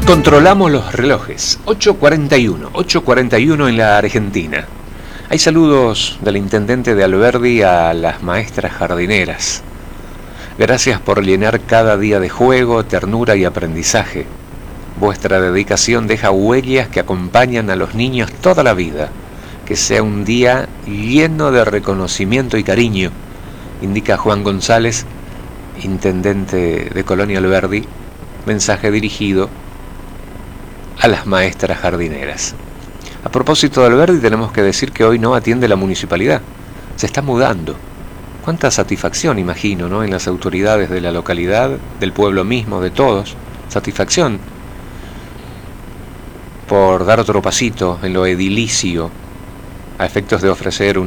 Controlamos los relojes. 8:41 en la Argentina. Hay saludos del intendente de Alberdi a las maestras jardineras. Gracias por llenar cada día de juego, ternura y aprendizaje. Vuestra dedicación deja huellas que acompañan a los niños toda la vida. Que sea un día lleno de reconocimiento y cariño, indica Juan González, intendente de Colonia Alberdi. Mensaje dirigido a las maestras jardineras. A propósito de Alberdi, tenemos que decir que hoy no atiende la municipalidad. Se está mudando. Cuánta satisfacción, imagino, ¿no? En las autoridades de la localidad, del pueblo mismo, de todos. Satisfacción por dar otro pasito en lo edilicio a efectos de ofrecer